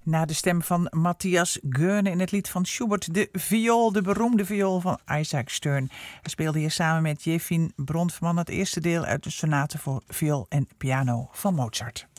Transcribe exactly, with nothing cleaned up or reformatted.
Na de stem van Matthias Goerne in het lied van Schubert, de viool, de beroemde viool van Isaac Stern. Hij speelde hier samen met Jefim Bronfman het eerste deel uit de sonate voor viool en piano van Mozart.